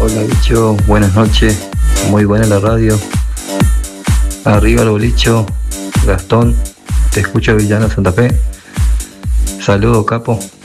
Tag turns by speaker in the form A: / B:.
A: Hola bicho, buenas noches, muy buena la radio. Arriba el bolicho, Gastón, te escucho Villano Santa Fe. Saludos capo.